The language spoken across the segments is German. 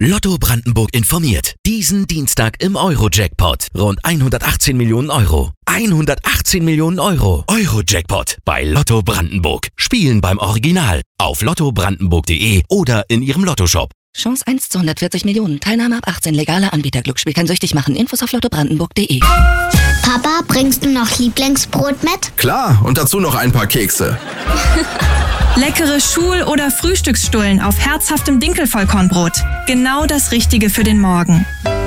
Lotto Brandenburg informiert. Diesen Dienstag im Euro-Jackpot. Rund 118 Millionen Euro. 118 Millionen Euro. Euro-Jackpot bei Lotto Brandenburg. Spielen beim Original. Auf lottobrandenburg.de oder in Ihrem Lottoshop. Chance 1 zu 140 Millionen. Teilnahme ab 18. Legaler Anbieter. Glücksspiel kann süchtig machen. Infos auf lottobrandenburg.de. Papa, bringst du noch Lieblingsbrot mit? Klar, und dazu noch ein paar Kekse. Leckere Schul- oder Frühstücksstullen auf herzhaftem Dinkelvollkornbrot. Genau das Richtige für den Morgen.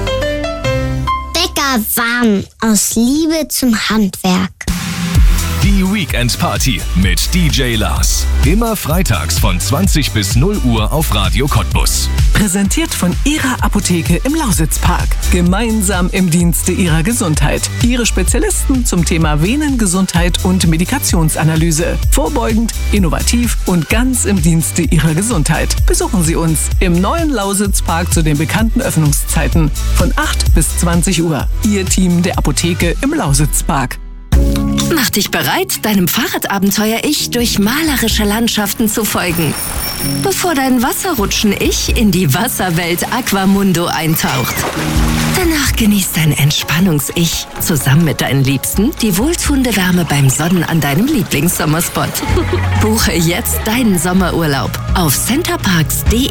Bäckerwaren aus Liebe zum Handwerk. Die Weekend Party mit DJ Lars. Immer freitags von 20 bis 0 Uhr auf Radio Cottbus. Präsentiert von Ihrer Apotheke im Lausitzpark. Gemeinsam im Dienste Ihrer Gesundheit. Ihre Spezialisten zum Thema Venengesundheit und Medikationsanalyse. Vorbeugend, innovativ und ganz im Dienste Ihrer Gesundheit. Besuchen Sie uns im neuen Lausitzpark zu den bekannten Öffnungszeiten von 8 bis 20 Uhr. Ihr Team der Apotheke im Lausitzpark. Mach dich bereit, deinem Fahrradabenteuer-Ich durch malerische Landschaften zu folgen. Bevor dein Wasserrutschen-Ich in die Wasserwelt Aquamundo eintaucht. Danach genießt dein Entspannungs-Ich zusammen mit deinen Liebsten die wohltuende Wärme beim Sonnen an deinem Lieblingssommerspot. Buche jetzt deinen Sommerurlaub auf centerparks.de.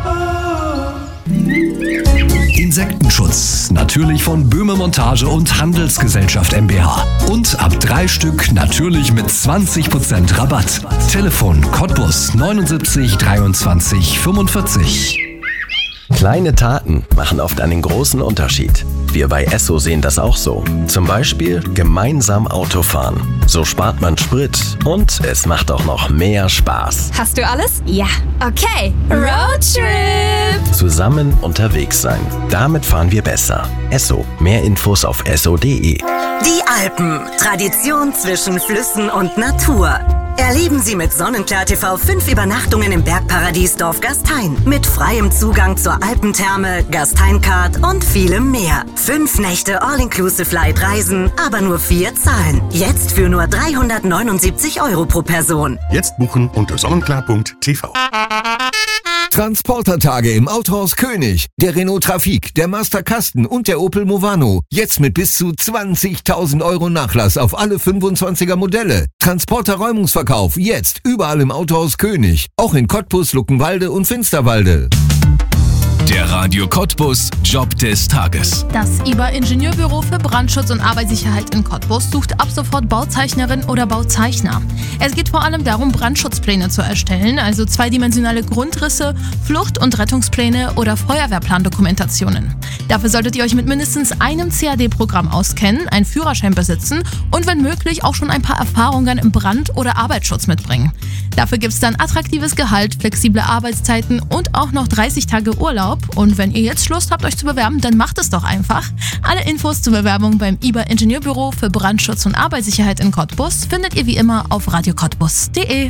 Insektenschutz, natürlich von Böhme Montage und Handelsgesellschaft mbH. Und ab 3 Stück natürlich mit 20% Rabatt. Telefon Cottbus 79 23 45. Kleine Taten machen oft einen großen Unterschied. Wir bei Esso sehen das auch so. Zum Beispiel gemeinsam Autofahren. So spart man Sprit und es macht auch noch mehr Spaß. Hast du alles? Ja. Okay. Roadtrip! Zusammen unterwegs sein. Damit fahren wir besser. Esso. Mehr Infos auf esso.de. Die Alpen. Tradition zwischen Flüssen und Natur. Erleben Sie mit Sonnenklar TV 5 Übernachtungen im Bergparadies Dorf Gastein. Mit freiem Zugang zur Alpentherme, Gastein-Card und vielem mehr. 5 Nächte All-Inclusive-Light-Reisen, aber nur 4 Zahlen. Jetzt für nur 379 € pro Person. Jetzt buchen unter sonnenklar.tv. Transportertage im Autohaus König. Der Renault Trafic, der Master Kasten und der Opel Movano. Jetzt mit bis zu 20.000 € Nachlass auf alle 25er Modelle. Transporter-Räumungsverkauf jetzt überall im Autohaus König. Auch in Cottbus, Luckenwalde und Finsterwalde. Der Radio Cottbus Job des Tages. Das IBA-Ingenieurbüro für Brandschutz und Arbeitssicherheit in Cottbus sucht ab sofort Bauzeichnerin oder Bauzeichner. Es geht vor allem darum, Brandschutzpläne zu erstellen, also zweidimensionale Grundrisse, Flucht- und Rettungspläne oder Feuerwehrplandokumentationen. Dafür solltet ihr euch mit mindestens einem CAD-Programm auskennen, einen Führerschein besitzen und wenn möglich auch schon ein paar Erfahrungen im Brand- oder Arbeitsschutz mitbringen. Dafür gibt es dann attraktives Gehalt, flexible Arbeitszeiten und auch noch 30 Tage Urlaub. Und wenn ihr jetzt Lust habt, euch zu bewerben, dann macht es doch einfach. Alle Infos zur Bewerbung beim IBA-Ingenieurbüro für Brandschutz und Arbeitssicherheit in Cottbus findet ihr wie immer auf radiocottbus.de.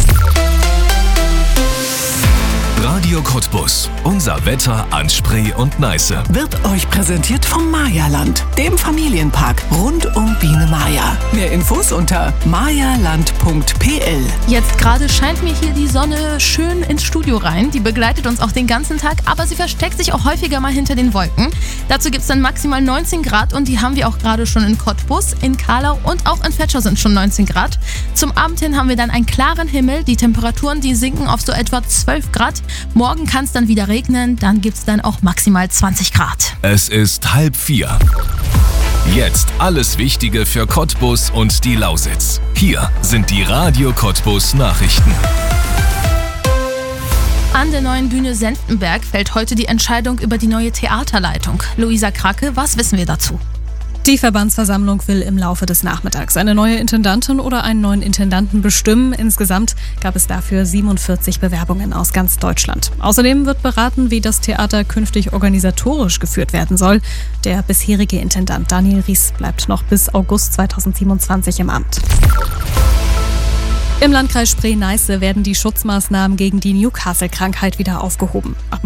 Radio Cottbus. Unser Wetter an Spree und Neiße. Wird euch präsentiert vom Mayaland, dem Familienpark rund um Biene Maya. Mehr Infos unter mayaland.pl. Jetzt gerade scheint mir hier die Sonne schön ins Studio rein. Die begleitet uns auch den ganzen Tag, aber sie versteckt sich auch häufiger mal hinter den Wolken. Dazu gibt es dann maximal 19 Grad und die haben wir auch gerade schon in Cottbus, in Kahlau und auch in Vetschau sind schon 19 Grad. Zum Abend hin haben wir dann einen klaren Himmel. Die Temperaturen, die sinken auf so etwa 12 Grad. Morgen kann es dann wieder regnen, dann gibt es dann auch maximal 20 Grad. Es ist 3:30. Jetzt alles Wichtige für Cottbus und die Lausitz. Hier sind die Radio Cottbus Nachrichten. An der neuen Bühne Senftenberg fällt heute die Entscheidung über die neue Theaterleitung. Luisa Krake, was wissen wir dazu? Die Verbandsversammlung will im Laufe des Nachmittags eine neue Intendantin oder einen neuen Intendanten bestimmen. Insgesamt gab es dafür 47 Bewerbungen aus ganz Deutschland. Außerdem wird beraten, wie das Theater künftig organisatorisch geführt werden soll. Der bisherige Intendant Daniel Ries bleibt noch bis August 2027 im Amt. Im Landkreis Spree-Neiße werden die Schutzmaßnahmen gegen die Newcastle-Krankheit wieder aufgehoben.